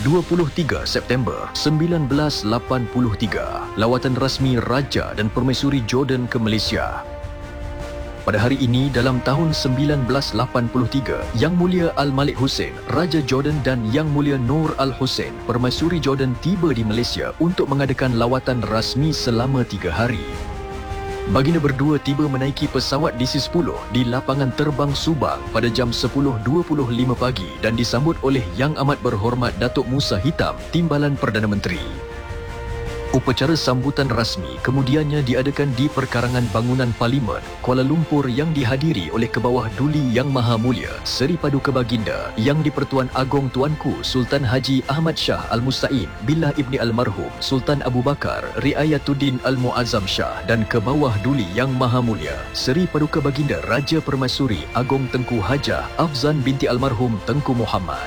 23 September 1983, lawatan rasmi Raja dan Permaisuri Jordan ke Malaysia. Pada hari ini dalam tahun 1983, Yang Mulia Al-Malik Hussein, Raja Jordan dan Yang Mulia Noor Al-Hussein, Permaisuri Jordan tiba di Malaysia untuk mengadakan lawatan rasmi selama 3 hari. Baginda berdua tiba menaiki pesawat DC-10 di lapangan terbang Subang pada jam 10.25 pagi dan disambut oleh Yang Amat Berhormat Datuk Musa Hitam, Timbalan Perdana Menteri. Upacara sambutan rasmi kemudiannya diadakan di perkarangan bangunan Parlimen, Kuala Lumpur yang dihadiri oleh Kebawah Duli Yang Maha Mulia Seri Paduka Baginda Yang di-Pertuan Agong Tuanku Sultan Haji Ahmad Shah Al-Musta'in Billah Ibni Almarhum Sultan Abu Bakar Riayatuddin Al-Muazzam Shah dan Kebawah Duli Yang Maha Mulia Seri Paduka Baginda Raja Permaisuri Agong Tengku Hajah Afzan binti Almarhum Tengku Muhammad.